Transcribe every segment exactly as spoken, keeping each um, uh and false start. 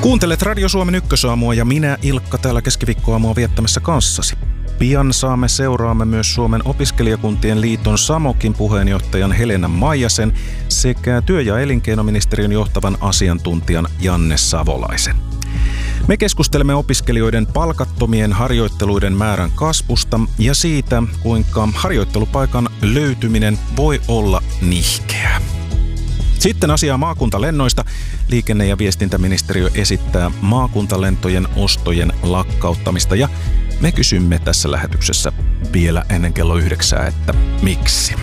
Kuuntelet Radio Suomen ykkösaamua ja minä Ilkka täällä keskiviikkoaamua viettämässä kanssasi. Pian saamme seuraamme myös Suomen opiskelijakuntien liiton Samokin puheenjohtajan Helena Maijasen sekä työ- ja elinkeinoministeriön johtavan asiantuntijan Janne Savolaisen. Me keskustelemme opiskelijoiden palkattomien harjoitteluiden määrän kasvusta ja siitä, kuinka harjoittelupaikan löytyminen voi olla nihkeää. Sitten asiaa maakuntalennoista. Liikenne- ja viestintäministeriö esittää maakuntalentojen ostojen lakkauttamista ja me kysymme tässä lähetyksessä vielä ennen kello yhdeksää, että miksi.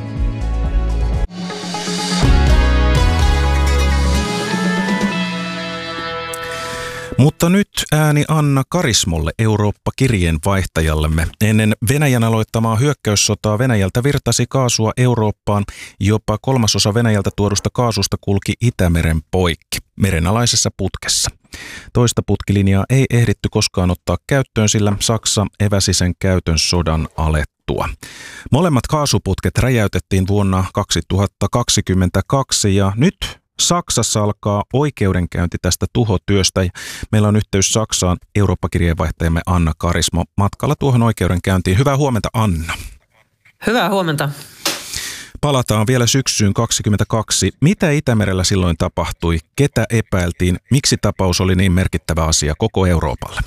Mutta nyt ääni Anna Karismolle, Eurooppa-kirjeenvaihtajallemme. Ennen Venäjän aloittamaa hyökkäyssotaa Venäjältä virtasi kaasua Eurooppaan. Jopa kolmasosa Venäjältä tuodusta kaasusta kulki Itämeren poikki, merenalaisessa putkessa. Toista putkilinjaa ei ehditty koskaan ottaa käyttöön, sillä Saksa eväsi sen käytön sodan alettua. Molemmat kaasuputket räjäytettiin vuonna kaksituhattakaksikymmentäkaksi ja nyt Saksassa alkaa oikeudenkäynti tästä tuhotyöstä. Meillä on yhteys Saksaan Eurooppa-kirjeenvaihtajamme Anna Karismo matkalla tuohon oikeudenkäyntiin. Hyvää huomenta, Anna. Hyvää huomenta. Palataan vielä syksyyn kaksikymmentäkaksi. Mitä Itämerellä silloin tapahtui? Ketä epäiltiin? Miksi tapaus oli niin merkittävä asia koko Euroopalle?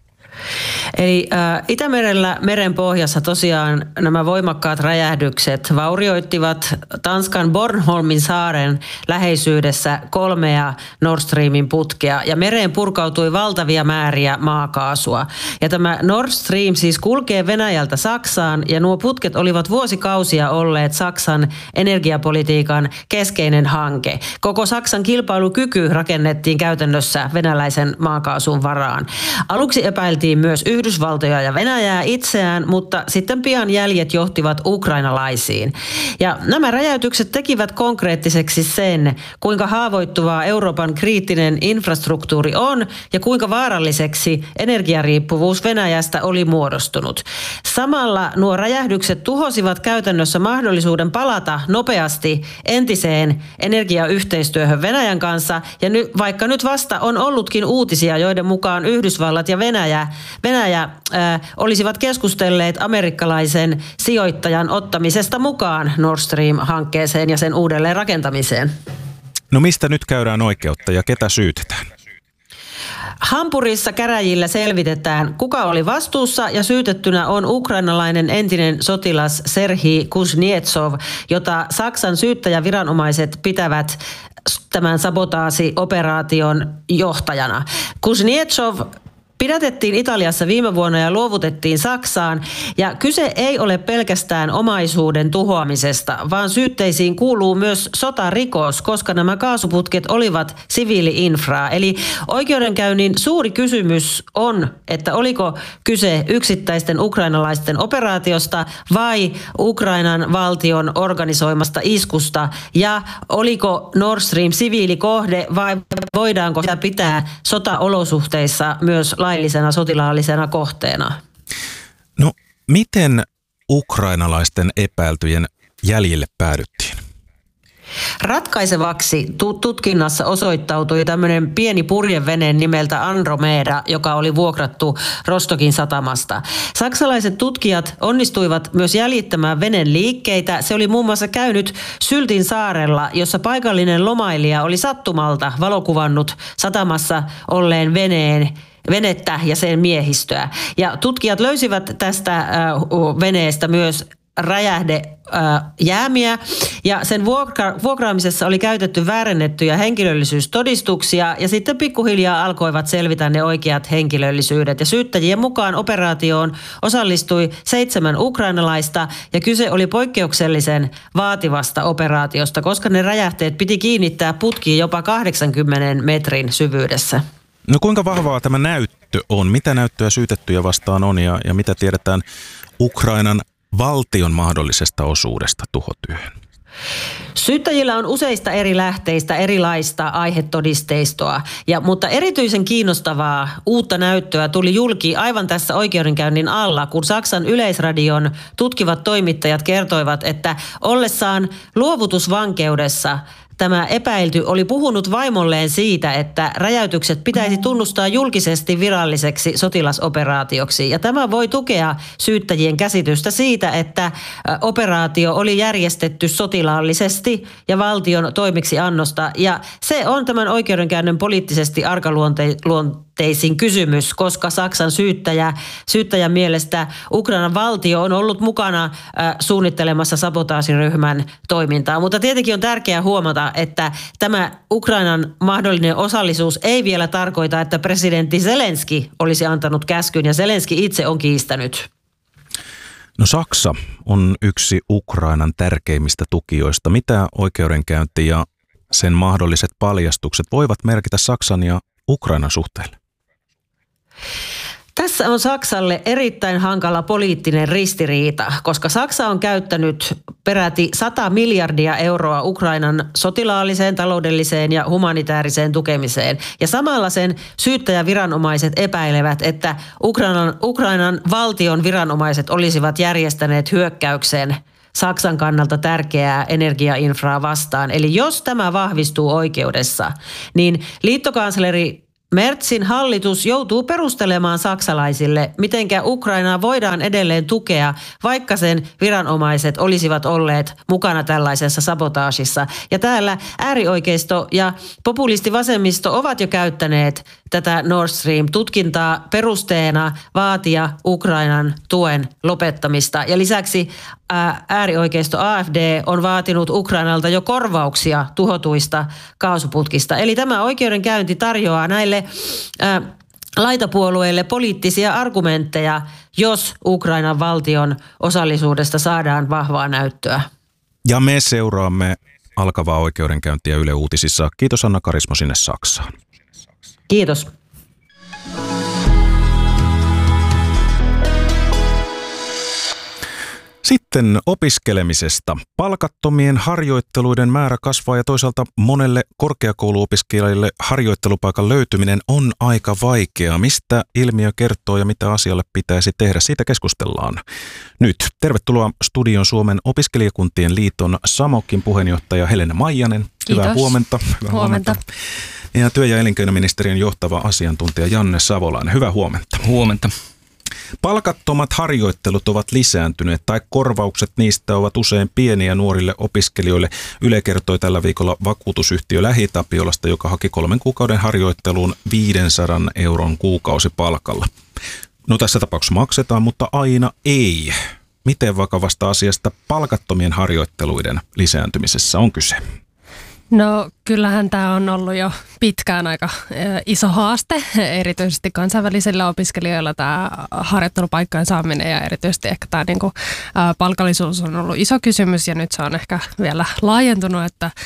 Eli äh, Itämerellä meren pohjassa tosiaan nämä voimakkaat räjähdykset vaurioittivat Tanskan Bornholmin saaren läheisyydessä kolmea Nord Streamin putkea ja mereen purkautui valtavia määriä maakaasua. Ja tämä Nord Stream siis kulkee Venäjältä Saksaan ja nuo putket olivat vuosikausia olleet Saksan energiapolitiikan keskeinen hanke. Koko Saksan kilpailukyky rakennettiin käytännössä venäläisen maakaasun varaan. Aluksi epäiltiin myös Yhdysvaltoja ja Venäjää itseään, mutta sitten pian jäljet johtivat ukrainalaisiin. Ja nämä räjäytykset tekivät konkreettiseksi sen, kuinka haavoittuvaa Euroopan kriittinen infrastruktuuri on ja kuinka vaaralliseksi energiariippuvuus Venäjästä oli muodostunut. Samalla nuo räjähdykset tuhosivat käytännössä mahdollisuuden palata nopeasti entiseen energiayhteistyöhön Venäjän kanssa, ja ny, vaikka nyt vasta on ollutkin uutisia, joiden mukaan Yhdysvallat ja Venäjä Venäjä äh, olisivat keskustelleet amerikkalaisen sijoittajan ottamisesta mukaan Nord Stream-hankkeeseen ja sen uudelleen rakentamiseen. No mistä nyt käydään oikeutta ja ketä syytetään? Hampurissa käräjillä selvitetään, kuka oli vastuussa, ja syytettynä on ukrainalainen entinen sotilas Serhii Kuznietsov, jota Saksan syyttäjäviranomaiset pitävät tämän sabotaasi-operaation johtajana. Kuznietsov pidätettiin Italiassa viime vuonna ja luovutettiin Saksaan, ja kyse ei ole pelkästään omaisuuden tuhoamisesta, vaan syytteisiin kuuluu myös sotarikos, koska nämä kaasuputket olivat siviili-infraa. Eli oikeudenkäynnin suuri kysymys on, että oliko kyse yksittäisten ukrainalaisten operaatiosta vai Ukrainan valtion organisoimasta iskusta, ja oliko Nord Stream siviilikohde vai voidaanko sitä pitää sotaolosuhteissa myös laillisena sotilaallisena kohteena? No, miten ukrainalaisten epäiltyjen jäljille päädyttiin? Ratkaisevaksi tutkinnassa osoittautui tämmöinen pieni purjevene nimeltä Andromeda, joka oli vuokrattu Rostokin satamasta. Saksalaiset tutkijat onnistuivat myös jäljittämään veneen liikkeitä. Se oli muun muassa käynyt Syltin saarella, jossa paikallinen lomailija oli sattumalta valokuvannut satamassa olleen veneen venettä ja sen miehistöä. Ja tutkijat löysivät tästä äh, veneestä myös räjähdejäämiä, ja sen vuokra- vuokraamisessa oli käytetty väärennettyjä henkilöllisyystodistuksia, ja sitten pikkuhiljaa alkoivat selvitä ne oikeat henkilöllisyydet. Ja syyttäjien mukaan operaatioon osallistui seitsemän ukrainalaista, ja kyse oli poikkeuksellisen vaativasta operaatiosta, koska ne räjähteet piti kiinnittää putkiin jopa kahdeksankymmenen metrin syvyydessä. No kuinka vahvaa tämä näyttö on? Mitä näyttöä syytettyjä vastaan on ja, ja mitä tiedetään Ukrainan valtion mahdollisesta osuudesta tuhotyöhön? Syyttäjillä on useista eri lähteistä erilaista aihetodisteistoa, ja, mutta erityisen kiinnostavaa uutta näyttöä tuli julki aivan tässä oikeudenkäynnin alla, kun Saksan Yleisradion tutkivat toimittajat kertoivat, että ollessaan luovutusvankeudessa tämä epäilty oli puhunut vaimolleen siitä, että räjäytykset pitäisi tunnustaa julkisesti viralliseksi sotilasoperaatioksi. Ja tämä voi tukea syyttäjien käsitystä siitä, että operaatio oli järjestetty sotilaallisesti ja valtion toimeksiannosta. Ja se on tämän oikeudenkäynnin poliittisesti arkaluonteisin kysymys, koska Saksan syyttäjä, syyttäjän mielestä Ukrainan valtio on ollut mukana äh, suunnittelemassa sabotaasiryhmän toimintaa. Mutta tietenkin on tärkeää huomata, että tämä Ukrainan mahdollinen osallisuus ei vielä tarkoita, että presidentti Zelenski olisi antanut käskyn ja Zelenski itse on kiistänyt. No Saksa on yksi Ukrainan tärkeimmistä tukijoista. Mitä oikeudenkäynti ja sen mahdolliset paljastukset voivat merkitä Saksan ja Ukrainan suhteelle? Tässä on Saksalle erittäin hankala poliittinen ristiriita, koska Saksa on käyttänyt peräti sata miljardia euroa Ukrainan sotilaalliseen, taloudelliseen ja humanitaariseen tukemiseen. Ja samalla sen syyttäjäviranomaiset epäilevät, että Ukrainan, Ukrainan valtion viranomaiset olisivat järjestäneet hyökkäyksen Saksan kannalta tärkeää energiainfraa vastaan. Eli jos tämä vahvistuu oikeudessa, niin liittokansleri Merzin hallitus joutuu perustelemaan saksalaisille, mitenkä Ukrainaa voidaan edelleen tukea, vaikka sen viranomaiset olisivat olleet mukana tällaisessa sabotaasissa. Ja täällä äärioikeisto ja populistivasemmisto ovat jo käyttäneet tätä Nord Stream-tutkintaa perusteena vaatia Ukrainan tuen lopettamista. Ja lisäksi äärioikeisto A F D on vaatinut Ukrainalta jo korvauksia tuhotuista kaasuputkista. Eli tämä oikeudenkäynti tarjoaa näille ää, laitapuolueille poliittisia argumentteja, jos Ukrainan valtion osallisuudesta saadaan vahvaa näyttöä. Ja me seuraamme alkavaa oikeudenkäyntiä Yle Uutisissa. Kiitos Anna Karismo sinne Saksaan. Kiitos. Sitten opiskelemisesta. Palkattomien harjoitteluiden määrä kasvaa ja toisaalta monelle korkeakouluopiskelijalle harjoittelupaikan löytyminen on aika vaikeaa. Mistä ilmiö kertoo ja mitä asialle pitäisi tehdä? Siitä keskustellaan nyt. Tervetuloa studion Suomen opiskelijakuntien liiton SAMOKin puheenjohtaja Helena Maijanen. Kiitos. Hyvää huomenta. Hyvää huomenta. huomenta. Ja työ- ja elinkeinoministeriön johtava asiantuntija Janne Savolainen. Hyvää huomenta. Huomenta. Palkattomat harjoittelut ovat lisääntyneet tai korvaukset niistä ovat usein pieniä nuorille opiskelijoille. Yle kertoi tällä viikolla vakuutusyhtiö Lähi-Tapiolasta, joka haki kolmen kuukauden harjoitteluun viisisataa euron kuukausipalkalla. No tässä tapauksessa maksetaan, mutta aina ei. Miten vakavasta asiasta palkattomien harjoitteluiden lisääntymisessä on kyse? No kyllähän tämä on ollut jo pitkään aika iso haaste, erityisesti kansainvälisillä opiskelijoilla tämä harjoittelupaikkojen saaminen ja erityisesti ehkä tämä niinku, ä, palkallisuus on ollut iso kysymys ja nyt se on ehkä vielä laajentunut, että ä,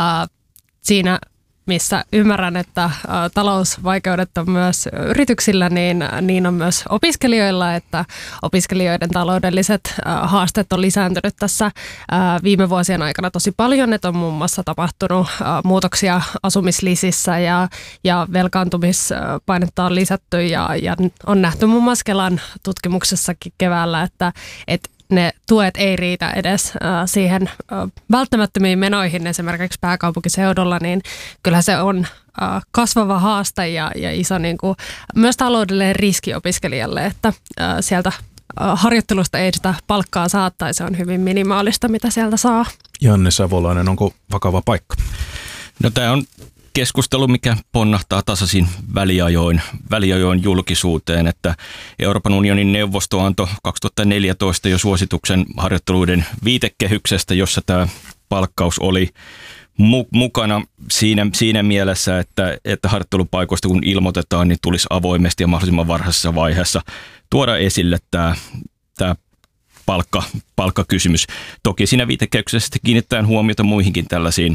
siinä missä ymmärrän, että ä, talousvaikeudet on myös yrityksillä, niin, niin on myös opiskelijoilla, että opiskelijoiden taloudelliset ä, haasteet on lisääntynyt tässä ä, viime vuosien aikana tosi paljon, että on muun muassa tapahtunut ä, muutoksia asumislisissä ja, ja velkaantumispainetta on lisätty ja, ja on nähty muun muassa Kelan tutkimuksessakin keväällä, että, että ne tuet ei riitä edes äh, siihen äh, välttämättömiin menoihin esimerkiksi pääkaupunkiseudulla, niin kyllä se on äh, kasvava haaste ja, ja iso niin kuin, myös taloudellinen riski opiskelijalle, että äh, sieltä äh, harjoittelusta ei sitä palkkaa saa tai se on hyvin minimaalista, mitä sieltä saa. Janne Savolainen, onko vakava paikka? No tämä on keskustelu, mikä ponnahtaa tasaisin väliajoin, väliajoin julkisuuteen, että Euroopan unionin neuvosto antoi kaksituhattaneljätoista jo suosituksen harjoitteluiden viitekehyksestä, jossa tämä palkkaus oli mu- mukana siinä, siinä mielessä, että, että harjoittelupaikoista kun ilmoitetaan, niin tulisi avoimesti ja mahdollisimman varhaisessa vaiheessa tuoda esille tämä, tämä palkka, palkkakysymys. Toki siinä viitekehyksessä kiinnitetään huomiota muihinkin tällaisiin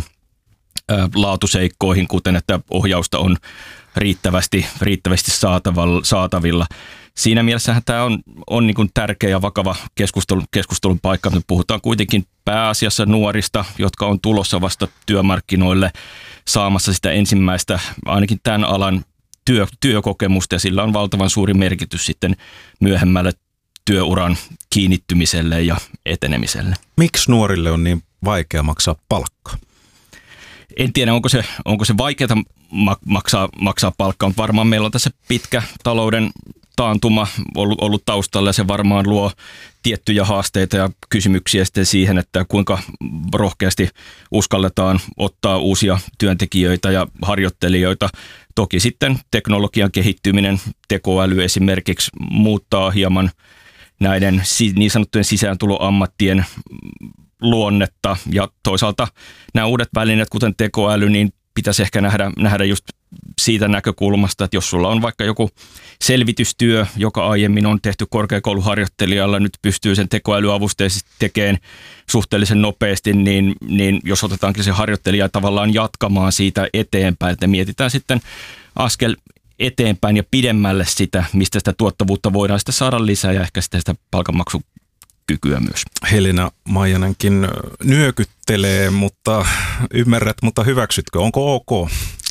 laatuseikkoihin, kuten että ohjausta on riittävästi, riittävästi saatavilla, saatavilla. Siinä mielessähän tämä on, on niin kuin tärkeä ja vakava keskustelu, keskustelun paikka. Me puhutaan kuitenkin pääasiassa nuorista, jotka on tulossa vasta työmarkkinoille saamassa sitä ensimmäistä, ainakin tämän alan työ, työkokemusta, ja sillä on valtavan suuri merkitys sitten myöhemmälle työuran kiinnittymiselle ja etenemiselle. Miksi nuorille on niin vaikea maksaa palkkaa? En tiedä, onko se, onko se vaikeaa maksaa, maksaa palkkaa, mutta varmaan meillä on tässä pitkä talouden taantuma ollut, ollut taustalla ja se varmaan luo tiettyjä haasteita ja kysymyksiä sitten siihen, että kuinka rohkeasti uskalletaan ottaa uusia työntekijöitä ja harjoittelijoita. Toki sitten teknologian kehittyminen, tekoäly esimerkiksi muuttaa hieman näiden niin sanottujen sisääntuloammattien luonnetta ja toisaalta nämä uudet välineet, kuten tekoäly, niin pitäisi ehkä nähdä, nähdä just siitä näkökulmasta, että jos sulla on vaikka joku selvitystyö, joka aiemmin on tehty korkeakouluharjoittelijalla, nyt pystyy sen tekoälyavusteisesti tekemään suhteellisen nopeasti, niin, niin jos otetaankin se harjoittelija tavallaan jatkamaan siitä eteenpäin, että mietitään sitten askel eteenpäin ja pidemmälle sitä, mistä sitä tuottavuutta voidaan sitten saada lisää ja ehkä sitten sitä palkanmaksukykyä myös. Helena Maijanenkin nyökyttelee, mutta ymmärrät, mutta hyväksytkö? Onko ok?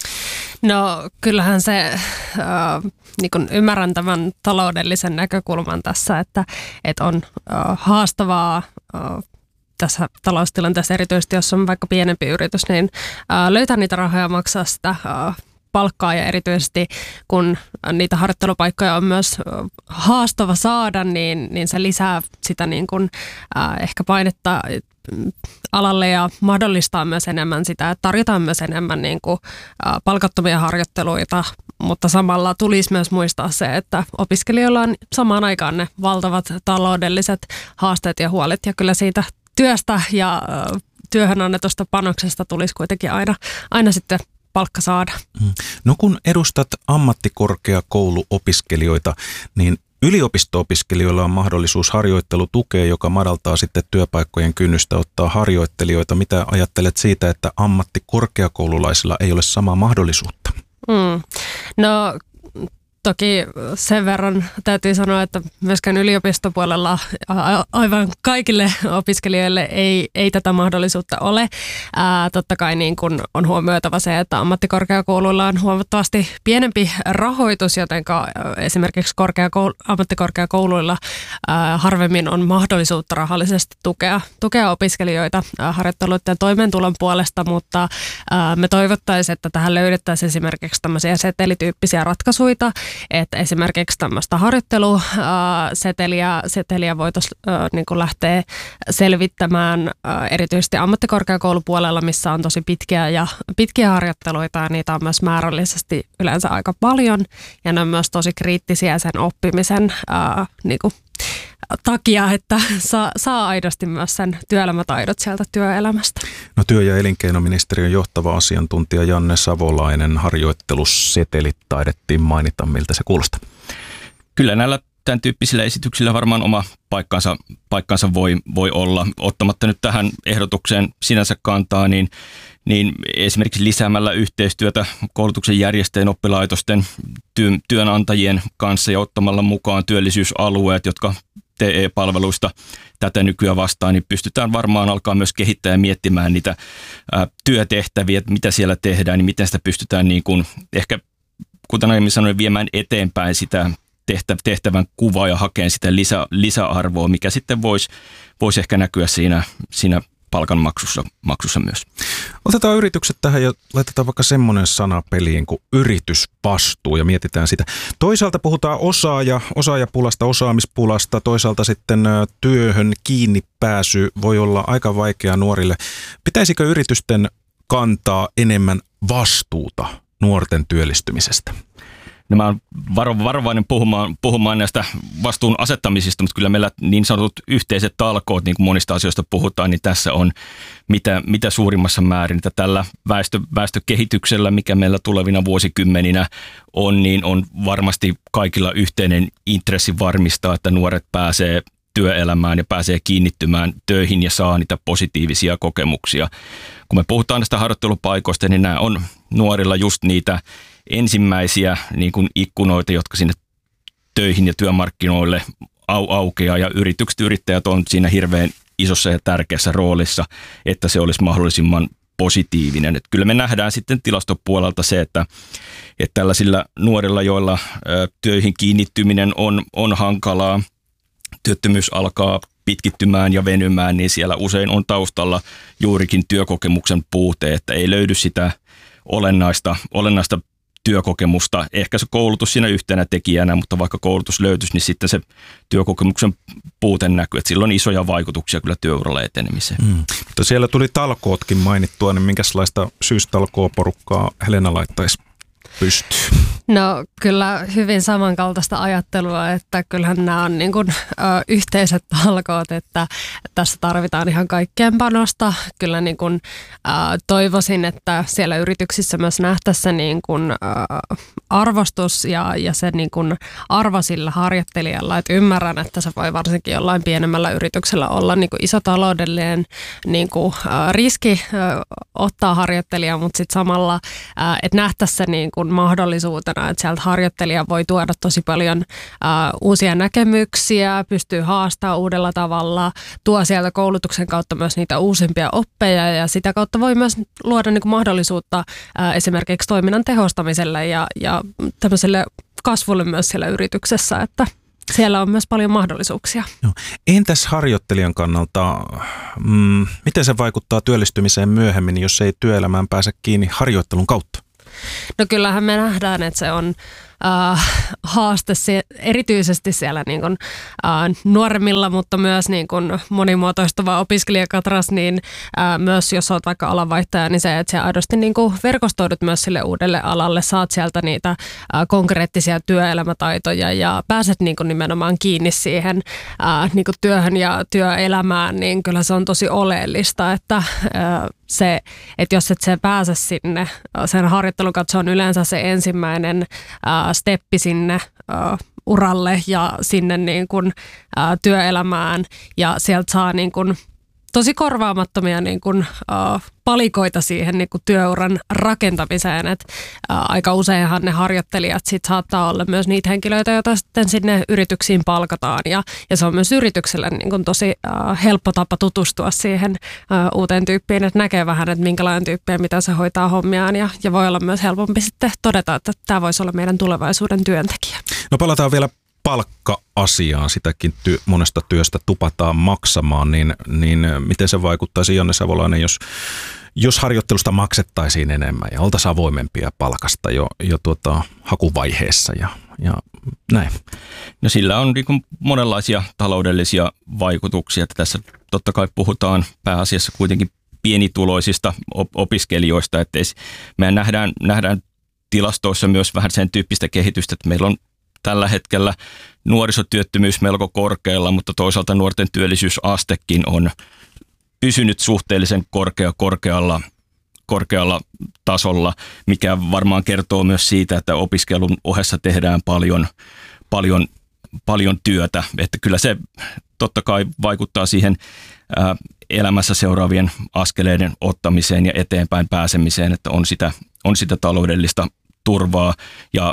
No kyllähän se, äh, niin kun ymmärrän tämän taloudellisen näkökulman tässä, että, että on äh, haastavaa äh, tässä taloustilanteessa, erityisesti jos on vaikka pienempi yritys, niin äh, löytää niitä rahoja maksaa sitä äh, palkkaa ja erityisesti kun niitä harjoittelupaikkoja on myös haastava saada, niin, niin se lisää sitä niin kuin, äh, ehkä painetta alalle ja mahdollistaa myös enemmän sitä, että tarjotaan myös enemmän niin kuin, äh, palkattomia harjoitteluita, mutta samalla tulisi myös muistaa se, että opiskelijoilla on samaan aikaan ne valtavat taloudelliset haasteet ja huolet ja kyllä siitä työstä ja äh, työhön annetusta panoksesta tulisi kuitenkin aina, aina sitten palkka saada. No kun edustat ammattikorkeakouluopiskelijoita, niin yliopisto-opiskelijoilla on mahdollisuus harjoittelutukeen, joka madaltaa sitten työpaikkojen kynnystä ottaa harjoittelijoita. Mitä ajattelet siitä, että ammattikorkeakoululaisilla ei ole samaa mahdollisuutta? Mm. No toki sen verran täytyy sanoa, että myöskään yliopistopuolella aivan kaikille opiskelijoille ei, ei tätä mahdollisuutta ole. Ää, totta kai niin kun on huomioitava se, että ammattikorkeakouluilla on huomattavasti pienempi rahoitus, joten esimerkiksi korkeakoulu, ammattikorkeakouluilla ää, harvemmin on mahdollisuutta rahallisesti tukea, tukea opiskelijoita ää, harjoitteluiden toimeentulon puolesta, mutta ää, me toivottaisiin, että tähän löydettäisiin esimerkiksi tämmöisiä setelityyppisiä ratkaisuja, että esimerkiksi tämmöistä harjoitteluseteliä seteliä voitaisiin niin kuin lähteä selvittämään erityisesti ammattikorkeakoulupuolella, missä on tosi pitkiä, ja, pitkiä harjoitteluita ja niitä on myös määrällisesti yleensä aika paljon ja ne on myös tosi kriittisiä sen oppimisen ää, niin kuin takia, että saa, saa aidosti myös sen työelämätaidot sieltä työelämästä. No työ- ja elinkeinoministeriön johtava asiantuntija Janne Savolainen, harjoittelusetelit taidettiin mainita, miltä se kuulostaa. Kyllä näillä tämän tyyppisillä esityksillä varmaan oma paikkansa, paikkansa voi, voi olla. Ottamatta nyt tähän ehdotukseen sinänsä kantaa, niin, niin esimerkiksi lisäämällä yhteistyötä koulutuksen järjestäjien, oppilaitosten, työ, työnantajien kanssa ja ottamalla mukaan työllisyysalueet, jotka T E-palveluista tätä nykyään vastaan, niin pystytään varmaan alkaa myös kehittää ja miettimään niitä ää, työtehtäviä, että mitä siellä tehdään, niin miten sitä pystytään niin kuin, ehkä, kuten aiemmin sanoin, viemään eteenpäin sitä tehtävän kuvaa ja hakeen sitä lisä, lisäarvoa, mikä sitten voisi vois ehkä näkyä siinä, siinä palkanmaksussa maksussa myös. Otetaan yritykset tähän ja laitetaan vaikka semmoinen sana peliin kuin yritysvastuu ja mietitään sitä. Toisaalta puhutaan osaaja, osaajapulasta, osaamispulasta, toisaalta sitten työhön kiinni pääsy voi olla aika vaikea nuorille. Pitäisikö yritysten kantaa enemmän vastuuta nuorten työllistymisestä? No mä oon varo, varovainen puhumaan, puhumaan näistä vastuun asettamisista, mutta kyllä meillä niin sanotut yhteiset talkoot, niin kuin monista asioista puhutaan, niin tässä on mitä, mitä suurimmassa määrin, että tällä väestö, väestökehityksellä, mikä meillä tulevina vuosikymmeninä on, niin on varmasti kaikilla yhteinen intressi varmistaa, että nuoret pääsee työelämään ja pääsee kiinnittymään töihin ja saa niitä positiivisia kokemuksia. Kun me puhutaan näistä harjoittelupaikoista, niin nämä on nuorilla just niitä ensimmäisiä niin kuin ikkunoita, jotka sinne töihin ja työmarkkinoille au- aukeaa ja yritykset, yrittäjät on siinä hirveän isossa ja tärkeässä roolissa, että se olisi mahdollisimman positiivinen. Että kyllä me nähdään sitten tilastopuolelta se, että, että tällaisilla nuorilla, joilla ö, töihin kiinnittyminen on, on hankalaa, työttömyys alkaa pitkittymään ja venymään, niin siellä usein on taustalla juurikin työkokemuksen puute, että ei löydy sitä olennaista, olennaista työkokemusta. Ehkä se koulutus siinä yhtenä tekijänä, mutta vaikka koulutus löytyisi, niin sitten se työkokemuksen puute näkyy, että sillä on isoja vaikutuksia kyllä työuralla etenemiseen. Mm. Mutta siellä tuli talkootkin mainittua, niin minkälaista syystalkooporukkaa Helena laittaisi pystyy? No kyllä hyvin samankaltaista ajattelua, että kyllähän nämä on niin kuin, ö, yhteiset talkoot, että tässä tarvitaan ihan kaikkien panosta. Kyllä niin kuin, ö, toivoisin, että siellä yrityksissä myös nähtäisiin se niin kuin, ö, arvostus ja, ja se niin kuin arvo sillä harjoittelijalla. Että ymmärrän, että se voi varsinkin jollain pienemmällä yrityksellä olla niin kuin iso taloudellinen niin kuin, ö, riski ö, ottaa harjoittelija, mutta sitten samalla, ö, että nähtäisiin se niin kuin mahdollisuutena, että sieltä harjoittelija voi tuoda tosi paljon ää, uusia näkemyksiä, pystyy haastamaan uudella tavalla, tuo sieltä koulutuksen kautta myös niitä uusimpia oppeja ja sitä kautta voi myös luoda niin kuin mahdollisuutta ää, esimerkiksi toiminnan tehostamiselle ja, ja tämmöiselle kasvulle myös siellä yrityksessä, että siellä on myös paljon mahdollisuuksia. No, entäs harjoittelijan kannalta, mm, miten se vaikuttaa työllistymiseen myöhemmin, jos ei työelämään pääse kiinni harjoittelun kautta? No kyllähän me nähdään, että se on äh, haaste se, erityisesti siellä niin kuin, äh, nuoremmilla, mutta myös niin kuin monimuotoistuva opiskelijakatras, niin äh, myös jos olet vaikka alanvaihtaja, niin se, että sä aidosti niin kuin verkostoidut myös sille uudelle alalle, saat sieltä niitä äh, konkreettisia työelämätaitoja ja pääset niin kuin nimenomaan kiinni siihen äh, niin kuin työhön ja työelämään, niin kyllä se on tosi oleellista, että äh, se, että jos et se pääse sinne, sen harjoittelun kautta se on yleensä se ensimmäinen ää, steppi sinne ää, uralle ja sinne niin kun, ää, työelämään ja sieltä saa niin kun, tosi korvaamattomia niin kun, ää, palikoita siihen niin kun työuran rakentamiseen. Et, ää, aika useinhan ne harjoittelijat sit saattaa olla myös niitä henkilöitä, joita sitten sinne yrityksiin palkataan ja, ja se on myös yritykselle niin kun tosi ää, helppo tapa tutustua siihen ää, uuteen tyyppiin, että näkee vähän, että minkälainen tyyppi ja mitä se hoitaa hommiaan ja, ja voi olla myös helpompi sitten todeta, että tämä voisi olla meidän tulevaisuuden työntekijä. No palataan vielä palkka-asiaan, sitäkin ty- monesta työstä tupataan maksamaan, niin, niin miten se vaikuttaisi, Janne Savolainen, jos, jos harjoittelusta maksettaisiin enemmän ja oltaisiin avoimempia palkasta jo, jo tuota, hakuvaiheessa ja, ja näin? No sillä on niin kuin monenlaisia taloudellisia vaikutuksia, että tässä totta kai puhutaan pääasiassa kuitenkin pienituloisista opiskelijoista, että me nähdään, nähdään tilastoissa myös vähän sen tyyppistä kehitystä, että meillä on tällä hetkellä nuorisotyöttömyys melko korkealla, mutta toisaalta nuorten työllisyysastekin on pysynyt suhteellisen korkea, korkealla, korkealla tasolla, mikä varmaan kertoo myös siitä, että opiskelun ohessa tehdään paljon, paljon, paljon työtä. Että kyllä se totta kai vaikuttaa siihen ää, elämässä seuraavien askeleiden ottamiseen ja eteenpäin pääsemiseen, että on sitä, on sitä taloudellista turvaa ja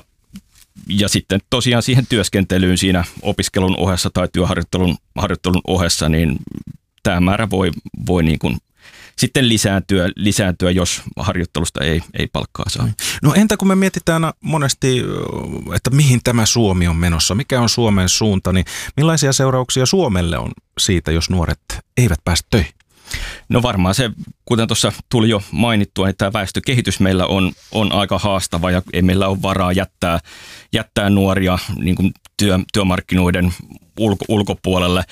Ja sitten tosiaan siihen työskentelyyn siinä opiskelun ohessa tai työharjoittelun harjoittelun ohessa, niin tämä määrä voi, voi niin kuin sitten lisääntyä, lisääntyä, jos harjoittelusta ei, ei palkkaa saa. No entä kun me mietitään monesti, että mihin tämä Suomi on menossa, mikä on Suomen suunta, niin millaisia seurauksia Suomelle on siitä, jos nuoret eivät pääse töihin? No varmaan se, kuten tuossa tuli jo mainittua, että tämä väestökehitys meillä on, on aika haastava ja ei meillä ole varaa jättää, jättää nuoria niin kuin työ, työmarkkinoiden ulko, ulkopuolelle.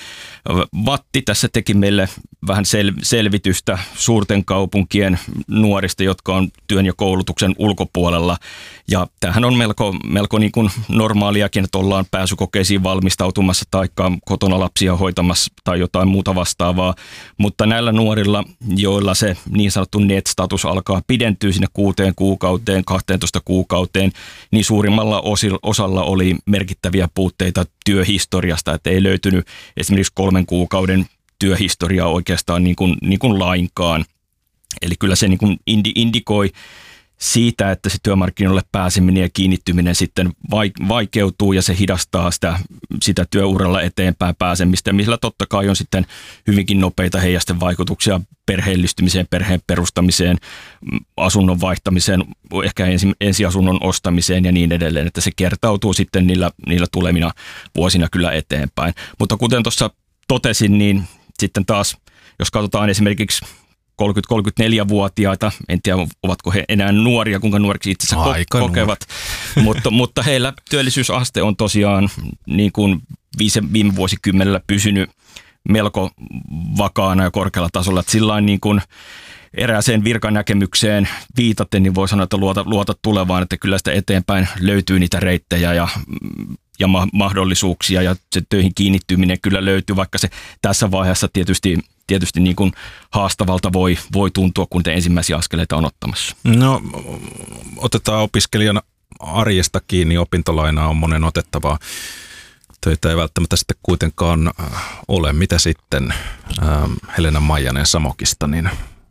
Vatti tässä teki meille vähän sel, selvitystä suurten kaupunkien nuorista, jotka on työn ja koulutuksen ulkopuolella. Ja tämähän on melko, melko niin kuin normaaliakin, että ollaan pääsykokeisiin valmistautumassa tai kotona lapsia hoitamassa tai jotain muuta vastaavaa. Mutta näillä nuorilla, joilla se niin sanottu net-status alkaa pidentyä sinne kuuteen kuukauteen, kahteentoista kuukauteen, niin suurimmalla osalla oli merkittäviä puutteita työhistoriasta, että ei löytynyt esimerkiksi kolmen kuukauden työhistoriaa oikeastaan niin kuin, niin kuin lainkaan. Eli kyllä se niin kuin indi, indikoi siitä, että se työmarkkinoille pääseminen ja kiinnittyminen sitten vaikeutuu ja se hidastaa sitä, sitä työuralla eteenpäin pääsemistä, millä totta kai on sitten hyvinkin nopeita heijasten vaikutuksia perheellistymiseen, perheen perustamiseen, asunnon vaihtamiseen, ehkä ensi, ensiasunnon ostamiseen ja niin edelleen, että se kertautuu sitten niillä, niillä tulevina vuosina kyllä eteenpäin. Mutta kuten tuossa totesin, niin sitten taas, jos katsotaan esimerkiksi kolmekymmentä-kolmekymmentäneljä-vuotiaita, en tiedä ovatko he enää nuoria, kuinka nuoriksi itsensä ko- kokevat, mutta, mutta heillä työllisyysaste on tosiaan niin kuin viime vuosikymmenellä pysynyt melko vakaana ja korkealla tasolla, että sillain niin kuin erääseen virkanäkemykseen viitaten, niin voi sanoa, että luota, luota tulevaan, että kyllä sitä eteenpäin löytyy niitä reittejä ja, ja ma- mahdollisuuksia ja se töihin kiinnittyminen kyllä löytyy, vaikka se tässä vaiheessa tietysti, tietysti niin kuin haastavalta voi, voi tuntua, kun te ensimmäisiä askeleita on ottamassa. No otetaan opiskelijana arjesta kiinni, opintolainaa on monen otettavaa. Töitä ei välttämättä sitten kuitenkaan ole. Mitä sitten ähm, Helena Maijanen Samokista? Niin...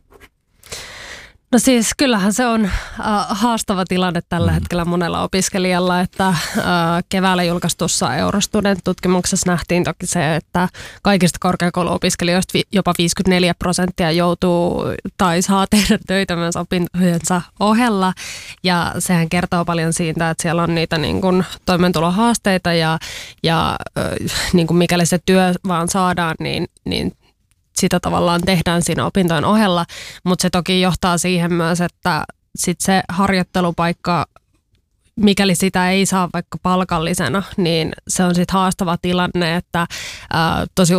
No siis kyllähän se on äh, haastava tilanne tällä mm. hetkellä monella opiskelijalla, että äh, keväällä julkaistussa Eurostudent-tutkimuksessa nähtiin toki se, että kaikista korkeakouluopiskelijoista vi- jopa viisikymmentäneljä prosenttia joutuu tai saa tehdä töitä myös opintojensa ohella, ja sehän kertoo paljon siitä, että siellä on niitä niin kuin toimeentulohaasteita ja, ja äh, niin kuin mikäli se työ vaan saadaan, niin, niin sitä tavallaan tehdään siinä opintojen ohella, mutta se toki johtaa siihen myös, että sit se harjoittelupaikka, mikäli sitä ei saa vaikka palkallisena, niin se on sitten haastava tilanne, että ää, tosi